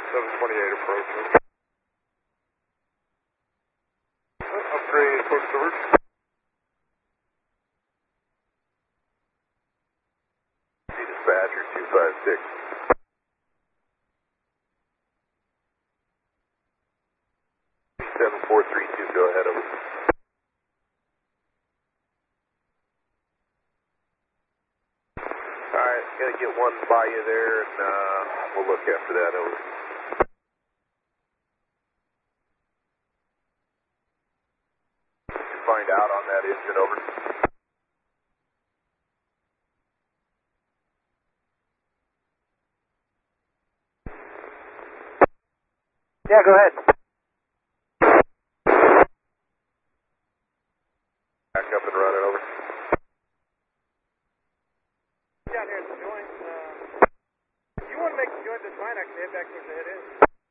728 approaching. Upgrade, focus over. Dispatcher 256. 7432, go ahead, over. Alright, gonna get one by you there, and we'll look after that, over. Find out on that engine, over. Yeah, go ahead. Back up and running, over. Down here at the joint. If you want to make the joint, that's fine. I can head back towards the head end.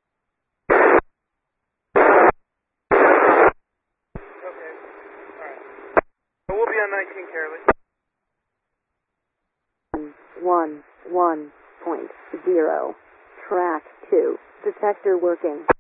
Okay. Alright. So we'll be on 19 Carolyn. 1.0. Track 2. Detector working.